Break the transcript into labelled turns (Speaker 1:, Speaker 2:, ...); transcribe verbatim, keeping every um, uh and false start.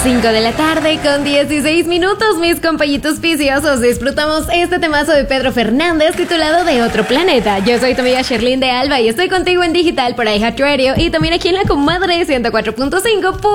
Speaker 1: cinco de la tarde con dieciséis minutos, mis compañitos viciosos. Disfrutamos este temazo de Pedro Fernández titulado De Otro Planeta. Yo soy tu amiga Sherlyn de Alba y estoy contigo en digital por iHeartRadio y también aquí en la comadre ciento cuatro punto cinco.